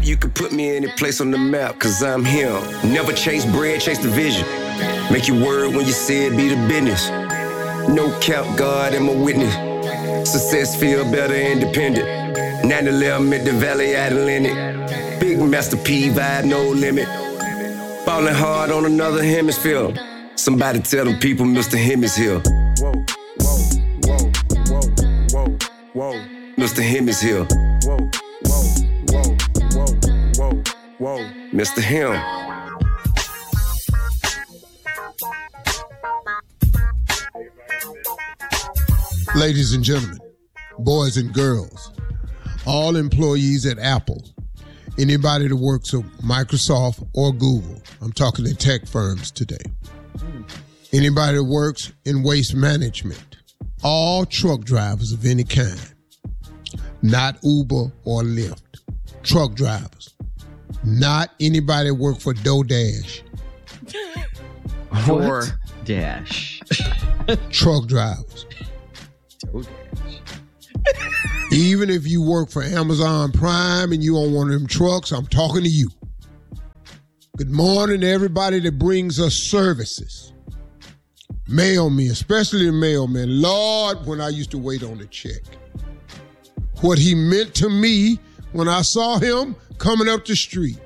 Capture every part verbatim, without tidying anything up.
you could put me any place on the map, cause I'm him. Never chase bread, chase the vision. Make your word when you say it, be the business. No cap, God am a witness. Success feel better independent. nine eleven at the Valley Atlantic. Big Master P vibe, no limit. Falling hard on another hemisphere. Somebody tell them people Mister Him is here. Whoa, whoa, whoa, whoa, whoa, whoa. Mister Him is here. Whoa, whoa, whoa, whoa, whoa, whoa. Mister Him. Ladies and gentlemen, boys and girls, all employees at Apple, anybody that works at Microsoft or Google, I'm talking to tech firms today, anybody that works in waste management, all truck drivers of any kind, not Uber or Lyft, truck drivers, not anybody that work for DoorDash. DoorDash. Truck drivers. Even if you work for Amazon Prime and you on one of them trucks, I'm talking to you. Good morning to everybody that brings us services. Mailmen, especially the mailmen. Lord, when I used to wait on the check. What he meant to me when I saw him coming up the street.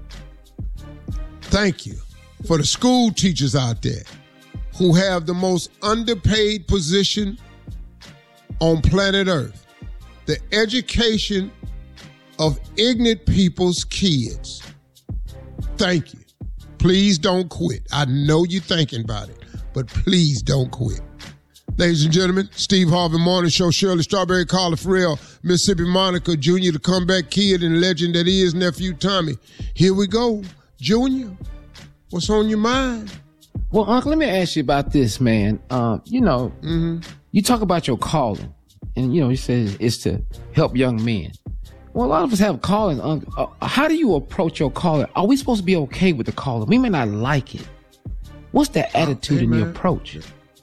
Thank you for the school teachers out there who have the most underpaid position on planet Earth, the education of ignorant people's kids. Thank you. Please don't quit. I know you're thinking about it, but please don't quit. Ladies and gentlemen, Steve Harvey Morning Show, Shirley Strawberry, Carla Farrell, Mississippi Monica, Junior, the comeback kid and legend that is nephew Tommy. Here we go. Junior, what's on your mind? Well, Uncle, let me ask you about this, man. Um, you know, mm-hmm. you talk about your calling, and, you know, you say it's to help young men. Well, a lot of us have callings, Uncle. Uh, how do you approach your calling? Are we supposed to be okay with the calling? We may not like it. What's the attitude hey, in your approach?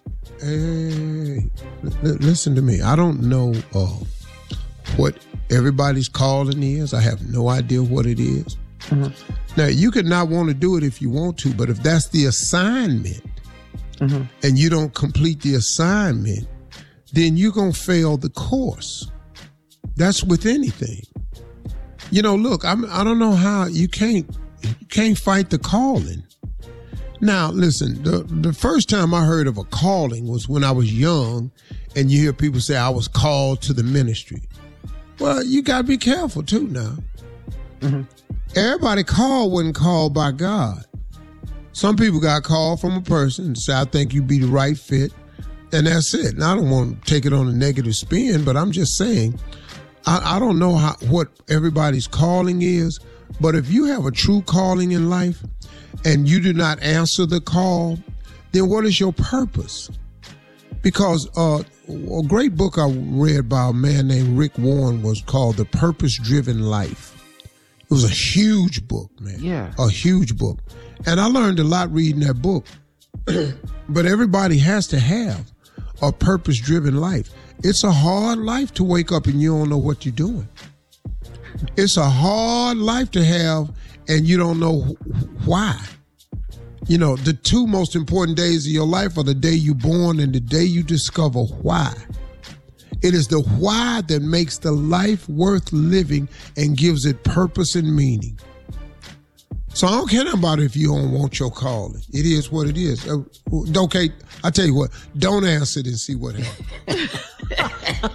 Hey, l- listen to me. I don't know uh, what everybody's calling is. I have no idea what it is. Mm-hmm. Now, you could not want to do it if you want to, but if that's the assignment mm-hmm. and you don't complete the assignment, then you're going to fail the course. That's with anything. You know, look, I'm, I don't know how you can't you can't fight the calling. Now, listen, the, the first time I heard of a calling was when I was young, and you hear people say I was called to the ministry. Well, you got to be careful, too, now. Mm-hmm. Everybody called wasn't called by God. Some people got called from a person and say, I think you'd be the right fit, and that's it. And I don't want to take it on a negative spin, but I'm just saying, I, I don't know how what everybody's calling is, but if you have a true calling in life and you do not answer the call, then what is your purpose? Because uh, a great book I read by a man named Rick Warren was called The Purpose-Driven Life. It was a huge book, man. Yeah. A huge book. And I learned a lot reading that book. But everybody has to have a purpose-driven life. It's a hard life to wake up and you don't know what you're doing. It's a hard life to have and you don't know why. You know, the two most important days of your life are the day you're born and the day you discover why. It is the why that makes the life worth living and gives it purpose and meaning. So I don't care about if you don't want your calling. It is what it is. Okay, I tell you what, don't answer it and see what happens.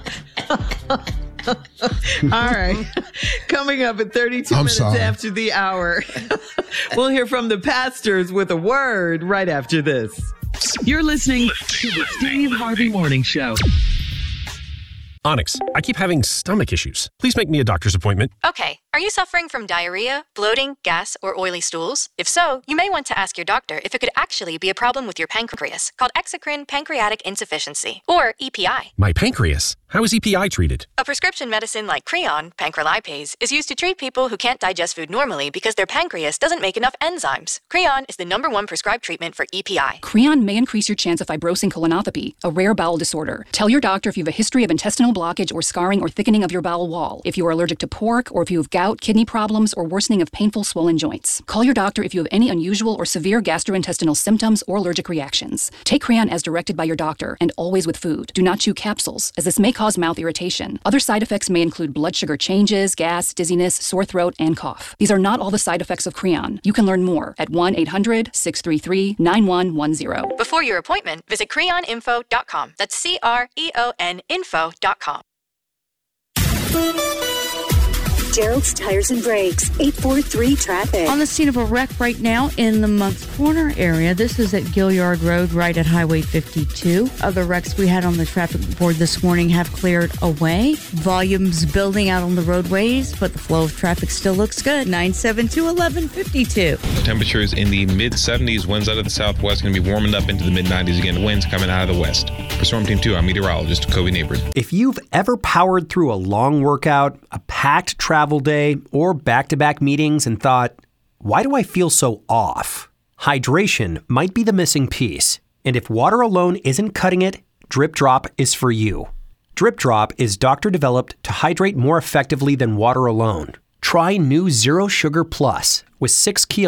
All right. Coming up at thirty-two I'm minutes sorry. after the hour, we'll hear from the pastors with a word right after this. You're listening to the Steve Harvey Morning Show. Onyx, I keep having stomach issues. Please make me a doctor's appointment. Okay. Are you suffering from diarrhea, bloating, gas, or oily stools? If so, you may want to ask your doctor if it could actually be a problem with your pancreas, called exocrine pancreatic insufficiency, or E P I. My pancreas? How is E P I treated? A prescription medicine like Creon, pancrelipase, is used to treat people who can't digest food normally because their pancreas doesn't make enough enzymes. Creon is the number one prescribed treatment for E P I. Creon may increase your chance of fibrosing colonopathy, a rare bowel disorder. Tell your doctor if you have a history of intestinal blockage or scarring or thickening of your bowel wall, if you are allergic to pork, or if you have gout, kidney problems, or worsening of painful swollen joints. Call your doctor if you have any unusual or severe gastrointestinal symptoms or allergic reactions. Take Creon as directed by your doctor and always with food. Do not chew capsules, as this may cause mouth irritation. Other side effects may include blood sugar changes, gas, dizziness, sore throat, and cough. These are not all the side effects of Creon. You can learn more at one eight hundred, six three three, nine one one zero. Before your appointment, visit creon info dot com. That's C R E O N info dot com. Gerald's Tires and Brakes, eight four three traffic. On the scene of a wreck right now in the Moncks Corner area. This is at Gilliard Road, right at Highway fifty-two. Other wrecks we had on the traffic board this morning have cleared away. Volumes building out on the roadways, but the flow of traffic still looks good. nine seven two, eleven fifty-two. Temperatures in the mid seventies. Winds out of the southwest going to be warming up into the mid nineties again. Winds coming out of the west. For Storm Team two, I'm meteorologist Kobe Neighbors. If you've ever powered through a long workout, a packed travel day, or back-to-back meetings and thought, why do I feel so off? Hydration might be the missing piece. And if water alone isn't cutting it, Drip Drop is for you. Drip Drop is doctor-developed to hydrate more effectively than water alone. Try new Zero Sugar Plus with six key